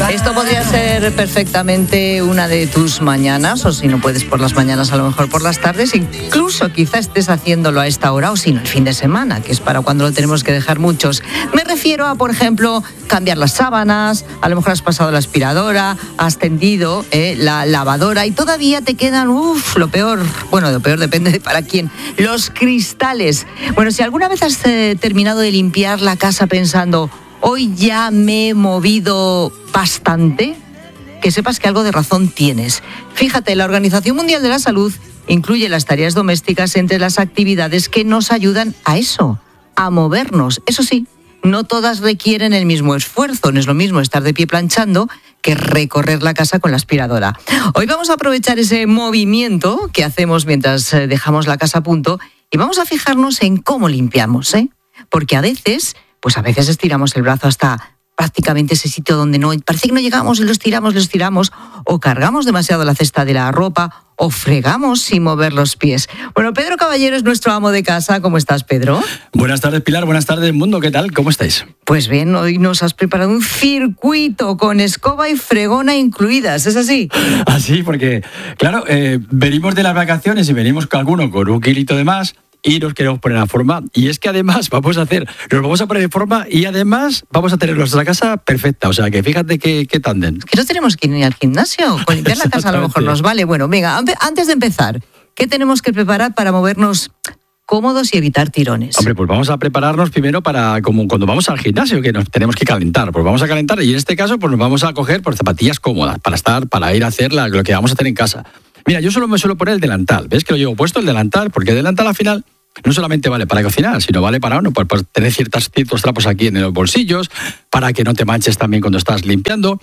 Esto podría ser perfectamente una de tus mañanas, o si no puedes por las mañanas, a lo mejor por las tardes. Incluso quizá estés haciéndolo a esta hora, o si no el fin de semana, que es para cuando lo tenemos que dejar muchos. Me refiero a, por ejemplo, cambiar las sábanas, a lo mejor has pasado la aspiradora, has tendido la lavadora y todavía te quedan, lo peor. Bueno, lo peor depende de para quién. Los cristales. Bueno, si alguna vez has terminado de limpiar la casa pensando, hoy ya me he movido bastante, que sepas que algo de razón tienes. Fíjate, la Organización Mundial de la Salud incluye las tareas domésticas entre las actividades que nos ayudan a eso, a movernos. Eso sí, no todas requieren el mismo esfuerzo. No es lo mismo estar de pie planchando que recorrer la casa con la aspiradora. Hoy vamos a aprovechar ese movimiento que hacemos mientras dejamos la casa a punto y vamos a fijarnos en cómo limpiamos, porque a veces estiramos el brazo hasta prácticamente ese sitio donde no parece que no llegamos y lo estiramos, o cargamos demasiado la cesta de la ropa, o fregamos sin mover los pies. Bueno, Pedro Caballero es nuestro amo de casa. ¿Cómo estás, Pedro? Buenas tardes, Pilar. Buenas tardes, mundo. ¿Qué tal? ¿Cómo estáis? Pues bien, hoy nos has preparado un circuito con escoba y fregona incluidas. ¿Es así? Así, porque, claro, venimos de las vacaciones y venimos con alguno con un kilito de más y nos queremos poner a forma. Y es que además nos vamos a poner en forma y además vamos a tener nuestra casa perfecta. O sea, que fíjate qué tándem. Que no tenemos que ir al gimnasio. Con limpiar la casa a lo mejor nos vale. Bueno, venga, antes de empezar, ¿qué tenemos que preparar para movernos cómodos y evitar tirones? Hombre, pues vamos a prepararnos primero para, como cuando vamos al gimnasio, que nos tenemos que calentar. Pues vamos a calentar y en este caso pues nos vamos a coger por zapatillas cómodas para ir a hacer lo que vamos a hacer en casa. Mira, yo solo me suelo poner el delantal. ¿Ves que lo llevo puesto el delantal? Porque el delantal al final no solamente vale para cocinar, sino vale para pues tener ciertos trapos aquí en los bolsillos, para que no te manches también cuando estás limpiando.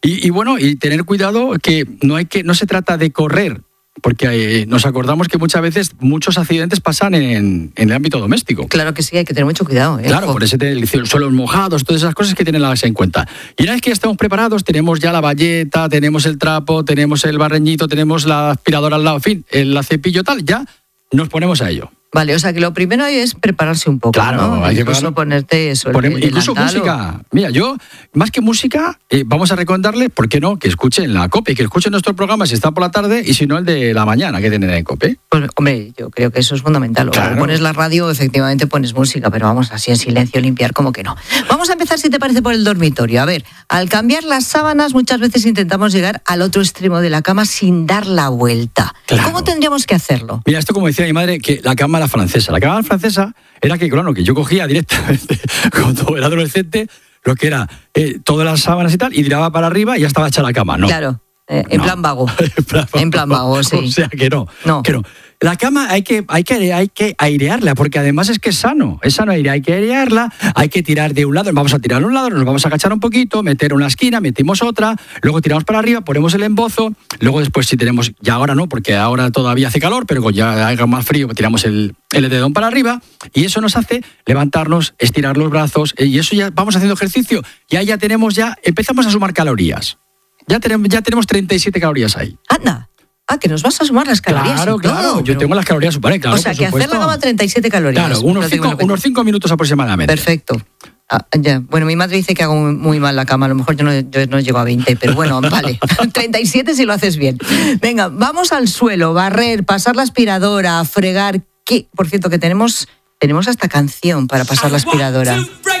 Y tener cuidado que no se trata de correr, porque nos acordamos que muchas veces muchos accidentes pasan en el ámbito doméstico. Claro que sí, hay que tener mucho cuidado. Claro, por ese suelos mojados, todas esas cosas que tienen que darse en cuenta. Y una vez que ya estamos preparados, tenemos ya la bayeta, tenemos el trapo, tenemos el barreñito, tenemos la aspiradora al lado, en fin, el cepillo tal, ya nos ponemos a ello. Vale, o sea que lo primero es prepararse un poco, claro, ¿no? Hay que ponerte eso. Incluso música. Mira, yo, más que música, vamos a recomendarle, ¿por qué no? Que escuchen la COPE, que escuchen nuestro programa si está por la tarde y si no el de la mañana que tienen en COPE. Pues, hombre, yo creo que eso es fundamental. Claro. Cuando pones la radio, efectivamente pones música, pero vamos así en silencio, limpiar, como que no. Vamos a empezar, si te parece, por el dormitorio. A ver, al cambiar las sábanas, muchas veces intentamos llegar al otro extremo de la cama sin dar la vuelta. Claro. ¿Cómo tendríamos que hacerlo? Mira, esto como decía mi madre, que la cama era francesa. La cama francesa era que, claro, que yo cogía directamente, cuando era adolescente, lo que era todas las sábanas y tal, y tiraba para arriba y ya estaba hecha la cama, ¿no? Claro, en plan vago. En plan vago, sí. O sea, que no. La cama hay que airearla, porque además es que es sano hay que airearla, hay que tirar de un lado, vamos a tirar a un lado, nos vamos a agachar un poquito, meter una esquina, metimos otra, luego tiramos para arriba, ponemos el embozo, luego después si tenemos, ya ahora no, porque ahora todavía hace calor, pero cuando ya haga más frío, tiramos el edredón para arriba, y eso nos hace levantarnos, estirar los brazos, y eso ya vamos haciendo ejercicio, y ahí empezamos a sumar calorías. Ya tenemos 37 calorías ahí. Anda. Que nos vas a sumar las calorías. Claro. Yo tengo las calorías superadas, claro. O sea, que hacer la cama 37 calorías. Claro, unos 5 minutos aproximadamente. Perfecto. Ya. Bueno, mi madre dice que hago muy mal la cama. A lo mejor yo no llego a 20, pero bueno, vale. 37 si lo haces bien. Venga, vamos al suelo, barrer, pasar la aspiradora, fregar. ¿Qué? Por cierto, que tenemos hasta canción para pasar la aspiradora.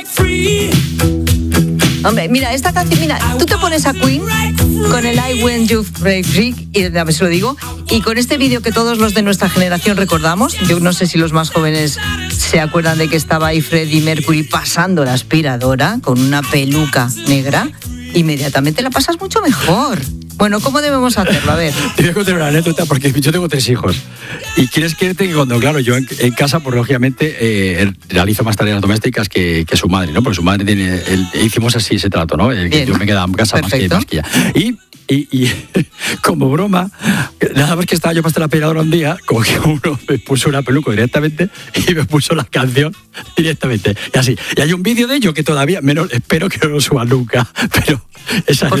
Hombre, mira, esta canción, tú te pones a Queen con el I When You Break Free, y a ver si lo digo, y con este vídeo que todos los de nuestra generación recordamos. Yo no sé si los más jóvenes se acuerdan de que estaba ahí Freddie Mercury pasando la aspiradora con una peluca negra. Inmediatamente la pasas mucho mejor. Bueno, ¿cómo debemos hacerlo? A ver. Te voy a contar una anécdota porque yo tengo 3 hijos. Y quieres que cuando, claro, yo en casa, pues lógicamente realizo más tareas domésticas que su madre, ¿no? Porque su madre hicimos así ese trato, ¿no? Que yo me quedaba en casa más que ella. Y Y como broma, nada más que estaba yo pasando la aspiradora un día, como que uno me puso una peluca directamente y me puso la canción directamente. Y así. Y hay un vídeo de ello que todavía, menos, espero que no lo suba nunca, pero... Por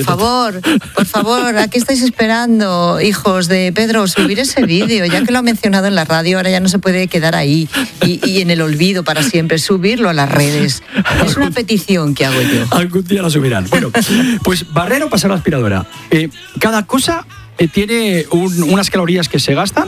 favor, ¿a qué estáis esperando, hijos de Pedro? Subir ese vídeo, ya que lo ha mencionado en la radio, ahora ya no se puede quedar ahí y en el olvido para siempre, subirlo a las redes. Es una petición que hago yo. Algún día la subirán. Bueno, pues barrer o pasar la aspiradora. Cada cosa tiene unas calorías que se gastan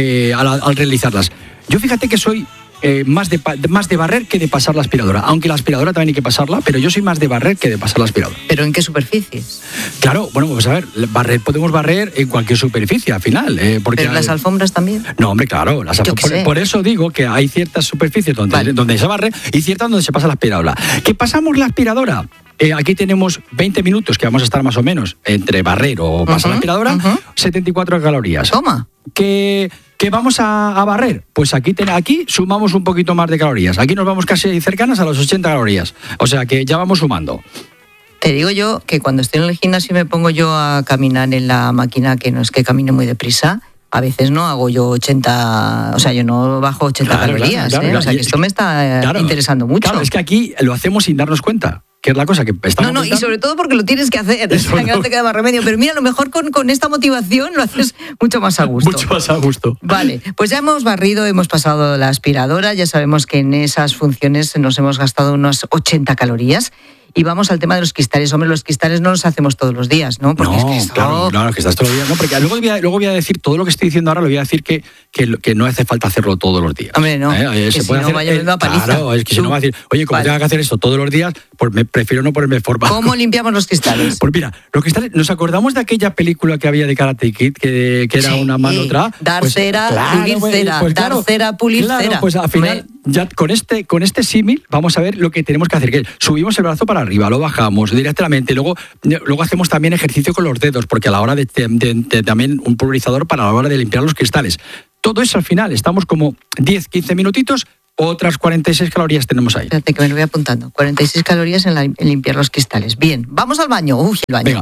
al realizarlas. Yo fíjate que soy... más de barrer que de pasar la aspiradora. Aunque la aspiradora también hay que pasarla, pero yo soy más de barrer que de pasar la aspiradora. ¿Pero en qué superficies? Claro, bueno, pues a ver, podemos barrer en cualquier superficie al final. Porque ¿Pero las alfombras también? No, hombre, claro. Por eso digo que hay ciertas superficies donde se barre y ciertas donde se pasa la aspiradora. ¿Qué pasamos la aspiradora? Aquí tenemos 20 minutos que vamos a estar más o menos entre barrer o pasar la aspiradora, 74 calorías. Toma. ¿Qué vamos a barrer? Pues aquí sumamos un poquito más de calorías. Aquí nos vamos casi cercanas a las 80 calorías. O sea que ya vamos sumando. Te digo yo que cuando estoy en el gimnasio y me pongo yo a caminar en la máquina, que no es que camine muy deprisa, a veces no hago yo 80, o sea, yo no bajo 80 calorías. Claro. O sea, que esto me está interesando mucho. Claro, es que aquí lo hacemos sin darnos cuenta. Que es la cosa que estamos y sobre todo porque lo tienes que hacer, o sea, que no te queda más remedio. Pero mira, a lo mejor con esta motivación lo haces mucho más a gusto. Mucho más a gusto. Vale, pues ya hemos barrido, hemos pasado la aspiradora, ya sabemos que en esas funciones nos hemos gastado unas 80 calorías. Y vamos al tema de los cristales. Hombre, los cristales no los hacemos todos los días, ¿no? Porque no, es que claro, que estás todos los días. No, porque luego voy a decir, todo lo que estoy diciendo ahora, lo voy a decir que no hace falta hacerlo todos los días. Hombre, no. Se puede hacer, vaya viendo a paliza. Claro, es que si no va a decir, oye, como tenga que hacer esto todos los días, pues prefiero no ponerme forma. ¿Cómo limpiamos los cristales? Pues mira, los cristales, ¿nos acordamos de aquella película que había de Karate Kid, que era una mano otra? Dar cera, pulir cera. Dar cera, pulir cera. Pues al final, ya con este símil, vamos a ver lo que tenemos que hacer. Que subimos el brazo para arriba, lo bajamos directamente, luego hacemos también ejercicio con los dedos, porque a la hora de también un pulverizador para la hora de limpiar los cristales. Todo eso al final, estamos como 10-15 minutitos, otras 46 calorías tenemos ahí. Espérate que me lo voy apuntando. 46 calorías en limpiar los cristales. Bien, vamos al baño. Uy, el baño.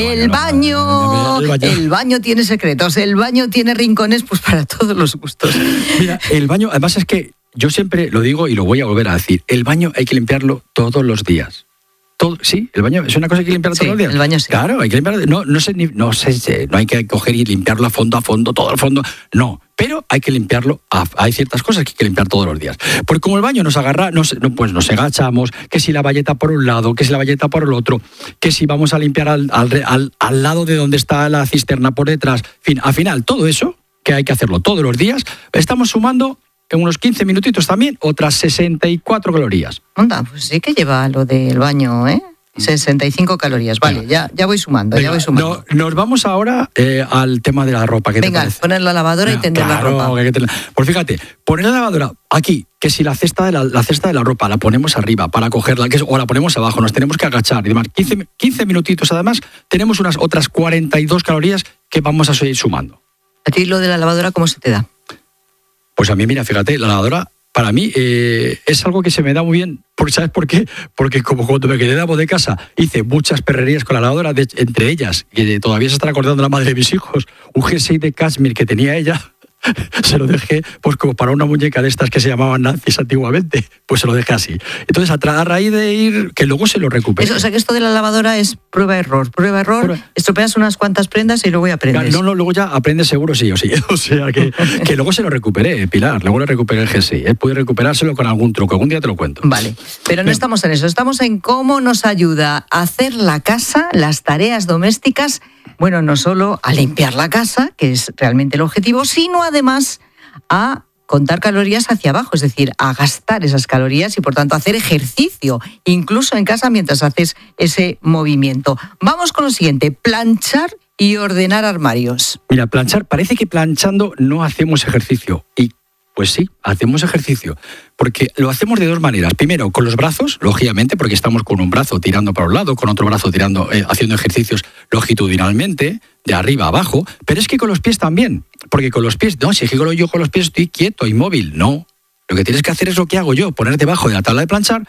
Venga, el baño tiene secretos, el baño tiene rincones pues para todos los gustos. Mira, el baño, además es que yo siempre lo digo y lo voy a volver a decir, el baño hay que limpiarlo todos los días. Sí, el baño es una cosa que hay que limpiarlo todos los días. El baño sí. Claro, hay que limpiarlo. No hay que coger y limpiarlo a fondo, todo el fondo. No, pero hay que limpiarlo. Hay ciertas cosas que hay que limpiar todos los días. Porque como el baño nos agarra, pues nos agachamos, que si la bayeta por un lado, que si la bayeta por el otro, que si vamos a limpiar al lado de donde está la cisterna por detrás. En fin, al final, todo eso, que hay que hacerlo todos los días, estamos sumando en unos 15 minutitos también otras 64 calorías. Onda, pues sí que lleva lo del baño, 65 calorías, vale, ya voy sumando, Nos vamos ahora al tema de la ropa. Venga, poner la lavadora y tender la ropa. Pues fíjate, poner la lavadora aquí, que si la cesta de la ropa la ponemos arriba para cogerla, o la ponemos abajo, nos tenemos que agachar y demás. 15 minutitos además, tenemos unas otras 42 calorías que vamos a seguir sumando. ¿A ti lo de la lavadora cómo se te da? Pues a mí, mira, fíjate, la lavadora para mí es algo que se me da muy bien. ¿Sabes por qué? Porque como cuando me quedé de amo de casa, hice muchas perrerías con la lavadora, entre ellas, que todavía se está acordando la madre de mis hijos, un jersey de cashmere que tenía ella, se lo dejé pues como para una muñeca de estas que se llamaban Nancy's antiguamente, pues se lo dejé así. Entonces, a raíz de ir, que luego se lo recuperé. O sea, que esto de la lavadora es prueba-error, estropeas unas cuantas prendas y luego ya aprendes. No, luego ya aprendes seguro sí o sí. O sea, que luego se lo recuperé, Pilar, luego le recuperé el jersey. Pude recuperárselo con algún truco, algún día te lo cuento. Vale, pero no estamos en eso, estamos en cómo nos ayuda a hacer la casa, las tareas domésticas. Bueno, no solo a limpiar la casa, que es realmente el objetivo, sino además a contar calorías hacia abajo, es decir, a gastar esas calorías y por tanto hacer ejercicio, incluso en casa mientras haces ese movimiento. Vamos con lo siguiente, planchar y ordenar armarios. Mira, planchar, parece que planchando no hacemos ejercicio y pues sí, hacemos ejercicio, porque lo hacemos de dos maneras. Primero, con los brazos, lógicamente, porque estamos con un brazo tirando para un lado, con otro brazo tirando, haciendo ejercicios longitudinalmente, de arriba a abajo, pero es que con los pies también, porque con los pies, no, si yo con los pies estoy quieto, inmóvil, no. Lo que tienes que hacer es lo que hago yo, poner debajo de la tabla de planchar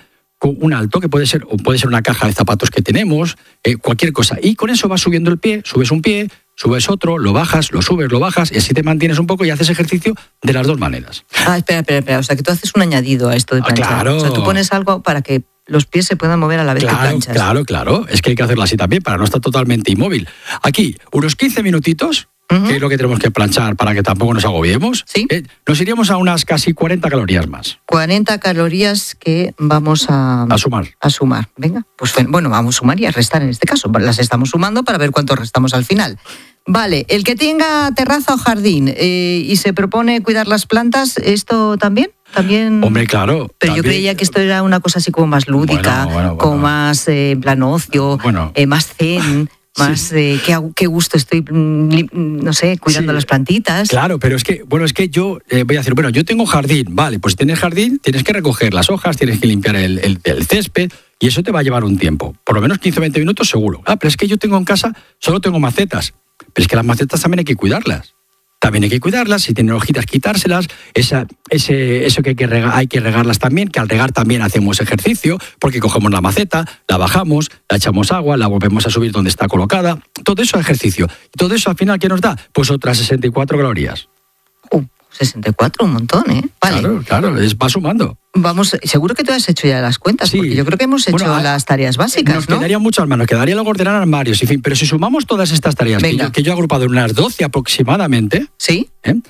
con un alto, que puede ser una caja de zapatos que tenemos, cualquier cosa. Y con eso vas subiendo el pie, subes un pie, subes otro, lo bajas, lo subes, lo bajas, y así te mantienes un poco y haces ejercicio de las dos maneras. Espera. O sea, que tú haces un añadido a esto de planchar. Claro. O sea, tú pones algo para que los pies se puedan mover a la vez que planchas. Claro. Es que hay que hacerlo así también para no estar totalmente inmóvil. Aquí, unos 15 minutitos, que es lo que tenemos que planchar para que tampoco nos agobiemos. ¿Sí? Nos iríamos a unas casi 40 calorías más. 40 calorías que vamos a sumar. Venga, pues bueno, vamos a sumar y a restar en este caso. Las estamos sumando para ver cuánto restamos al final. Vale, el que tenga terraza o jardín y se propone cuidar las plantas, ¿esto también? Hombre, claro. Pero también. Yo creía que esto era una cosa así como más lúdica, bueno. Como más en plan ocio, más zen. Más qué gusto estoy, no sé, cuidando las plantitas. Claro, pero es que yo voy a decir, yo tengo jardín, vale, pues si tienes jardín, tienes que recoger las hojas, tienes que limpiar el césped, y eso te va a llevar un tiempo, por lo menos 15 o 20 minutos seguro. Pero es que yo tengo en casa, solo tengo macetas, pero es que las macetas también hay que cuidarlas. Si tienen hojitas, quitárselas, eso que hay que regarlas también, que al regar también hacemos ejercicio, porque cogemos la maceta, la bajamos, la echamos agua, la volvemos a subir donde está colocada, todo eso es ejercicio. Y todo eso al final, ¿qué nos da? Pues otras 64 calorías. 64, un montón, ¿eh? Vale. Claro, va sumando. Vamos, seguro que tú has hecho ya las cuentas, porque yo creo que hemos hecho las tareas básicas, nos quedarían muchas más, nos quedaría luego ordenar armarios, en fin, pero si sumamos todas estas tareas que yo he agrupado en unas 12 aproximadamente, ¿sí?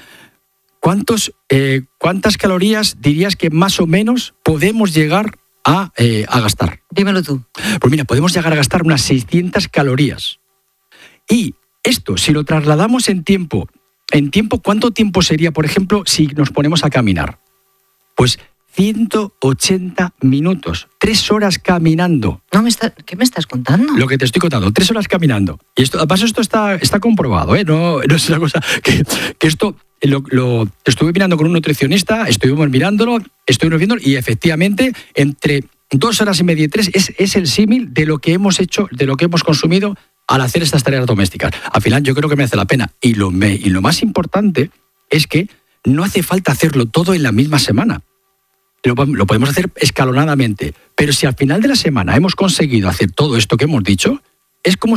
¿Cuántas calorías dirías que más o menos podemos llegar a gastar? Dímelo tú. Pues mira, podemos llegar a gastar unas 600 calorías. Y esto, si lo trasladamos en tiempo, ¿cuánto tiempo sería, por ejemplo, si nos ponemos a caminar? Pues 180 minutos, 3 horas caminando. ¿Qué me estás contando? Lo que te estoy contando, 3 horas caminando. Y esto está comprobado, ¿eh? No es una cosa que esto lo estuve mirando con un nutricionista, estuvimos mirándolo, estuvimos viendo, y efectivamente entre 2 horas y media y 3 es el símil de lo que hemos hecho, de lo que hemos consumido al hacer estas tareas domésticas. Al final yo creo que merece la pena. Y lo más importante es que no hace falta hacerlo todo en la misma semana. Lo podemos hacer escalonadamente. Pero si al final de la semana hemos conseguido hacer todo esto que hemos dicho, es como